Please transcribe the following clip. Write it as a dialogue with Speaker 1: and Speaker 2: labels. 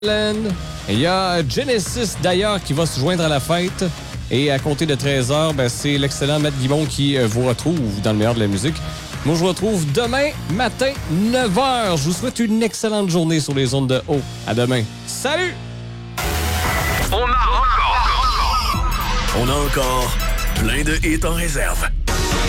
Speaker 1: Il y a Genesis d'ailleurs qui va se joindre à la fête. Et à compter de 13h, c'est l'excellent Matt Guimond qui vous retrouve dans le meilleur de la musique. Moi, je vous retrouve demain matin, 9h. Je vous souhaite une excellente journée sur les ondes de haut. À demain. Salut!
Speaker 2: On a encore plein de hits en réserve.